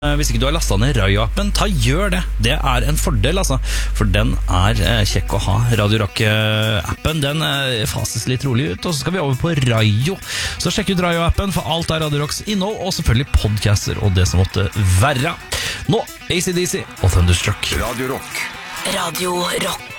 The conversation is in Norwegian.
Hvis ikke du har lastet ned Rayo-appen, gjør det. Det er en fordel, altså. For den er kjekk å ha. Radio Rock-appen, den fases litt rolig ut. Og så skal vi over på Rayo. Så sjekk ut Rayo-appen, for alt er Radio Rocks innhold, og selvfølgelig podcaster og det som måtte være. Nå, AC/DC og Thunderstruck. Radio Rock. Radio Rock.